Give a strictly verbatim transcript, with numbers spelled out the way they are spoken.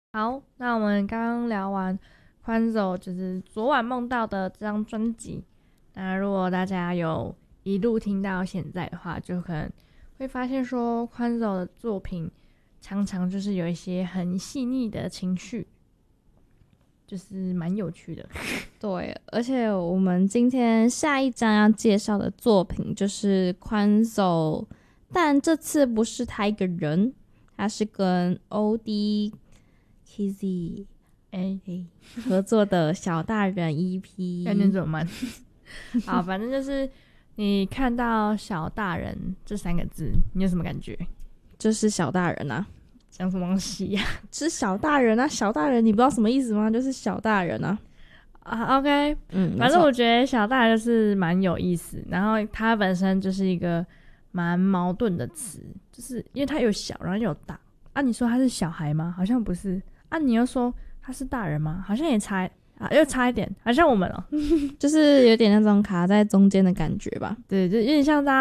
好，那我们刚刚聊完宽走就是昨晚梦到的这张专辑。那如果大家有一路听到现在的话，就可能会发现说宽走的作品常常就是有一些很细腻的情绪，就是蛮有趣的。 对，而且我们今天下一张要介绍的作品就是宽走，但这次不是他一个人，他是跟 O D Kizzy 哎、 合作的小大人 E 要念 P。 怎么慢？好，反正就是你看到小大人这三个字，你有什么感觉？ 就是小大人啊， 讲什么东西呀、 是小大人啊，小大人，你不知道什么意思吗？就是小大人啊。 啊？OK， 嗯， 反正没错我觉得小大人就是蛮有意思，然后它本身就是一个蛮矛盾的词，就是因为它有小，然后又有大。啊，你说他是小孩吗？好像不是。啊，你又说他是大人吗？好像也差啊，又差一点，好像我们哦、 就是有点那种卡在中间的感觉吧。 对，就有点像大家